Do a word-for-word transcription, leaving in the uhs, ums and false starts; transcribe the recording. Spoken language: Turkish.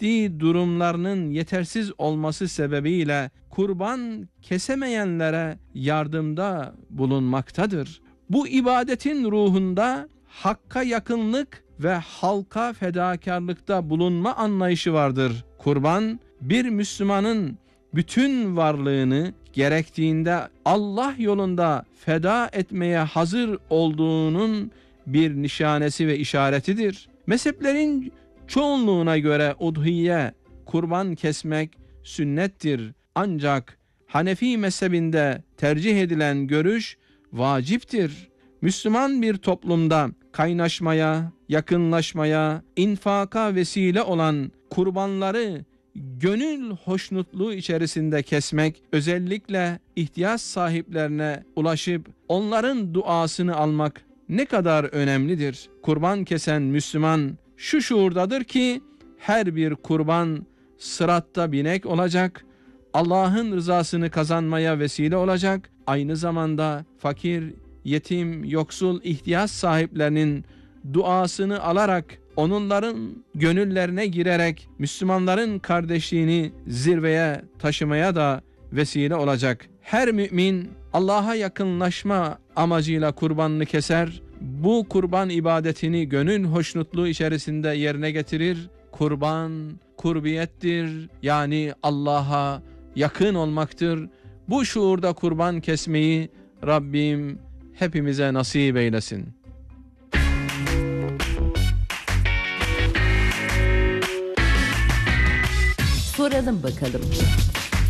maddi durumlarının yetersiz olması sebebiyle kurban kesemeyenlere yardımda bulunmaktadır. Bu ibadetin ruhunda Hakk'a yakınlık ve halka fedakarlıkta bulunma anlayışı vardır. Kurban, bir Müslümanın bütün varlığını gerektiğinde Allah yolunda feda etmeye hazır olduğunun bir nişanesi ve işaretidir. Mezheplerin çoğunluğuna göre udhiye, kurban kesmek sünnettir. Ancak Hanefi mezhebinde tercih edilen görüş vaciptir. Müslüman bir toplumda kaynaşmaya, yakınlaşmaya, infaka vesile olan kurbanları gönül hoşnutluğu içerisinde kesmek, özellikle ihtiyaç sahiplerine ulaşıp onların duasını almak ne kadar önemlidir. Kurban kesen Müslüman şu şuurdadır ki her bir kurban sıratta binek olacak, Allah'ın rızasını kazanmaya vesile olacak, aynı zamanda fakir, yetim, yoksul, ihtiyaç sahiplerinin duasını alarak, onların gönüllerine girerek Müslümanların kardeşliğini zirveye taşımaya da vesile olacak. Her mümin Allah'a yakınlaşma amacıyla kurbanını keser. Bu kurban ibadetini gönül hoşnutluğu içerisinde yerine getirir. Kurban kurbiyettir, yani Allah'a yakın olmaktır. Bu şuurda kurban kesmeyi Rabbim hepimize nasip eylesin. Soralım bakalım.